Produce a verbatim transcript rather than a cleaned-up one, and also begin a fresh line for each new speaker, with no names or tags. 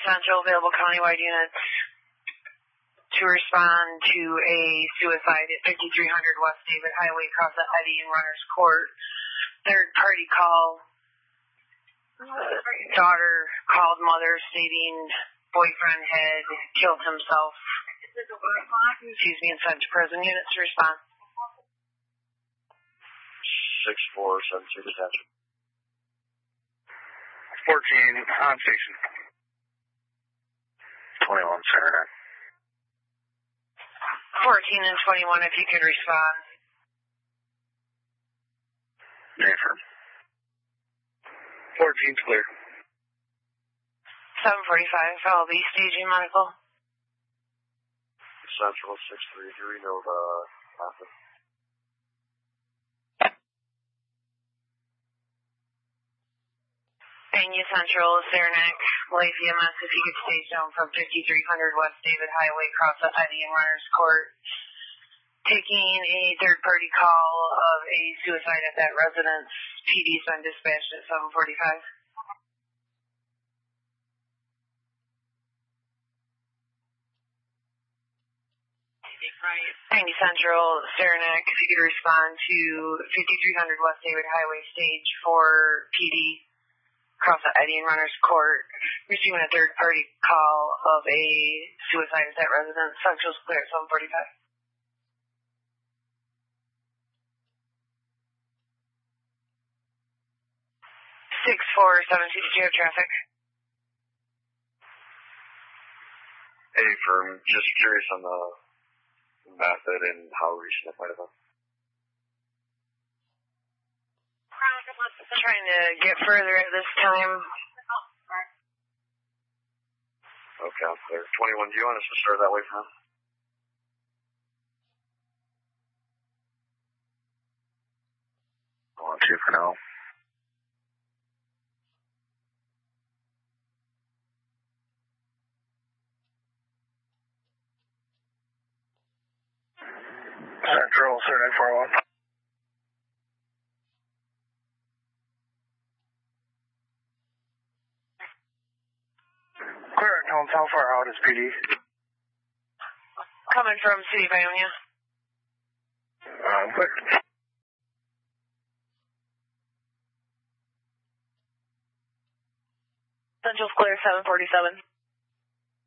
Central, available countywide units to respond to a suicide at fifty-three hundred West David Highway across the Eddy and Runners Court. Third party call. Daughter called mother stating boyfriend had killed himself. Excuse me, and sent to prison. Units to respond.
six four seven two detachment.
fourteen on station.
twenty-one Center.
fourteen and twenty-one, if you could respond.
Affirm.
fourteen's clear.
seven forty-five, L B staging medical.
Central six three three, Nova Alpha.
Bangor Central, Saranac, Life E M S, if you could stage down from fifty-three hundred West David Highway across the Eddy and Runners Court. Taking a third-party call of a suicide at that residence. P D's been dispatched at seven forty-five. Bangor Central, Saranac, if you could respond to fifty-three hundred West David Highway stage for P D. Across the Eddy and Runners Court, receiving a third-party call of a suicide at that residence. Central's clear at seven forty-five. six four seven two, did you have traffic?
Hey, firm, just curious on the method and how recent it might have been.
Trying to get further at this time.
Okay, I'm clear. twenty-one, do you want us to start that way from? I want to for now.
Central, Saranac four oh one. Clear, tell them how far out is P D?
Coming from City of Ionia.
Um, clear.
Central's clear, seven forty-seven.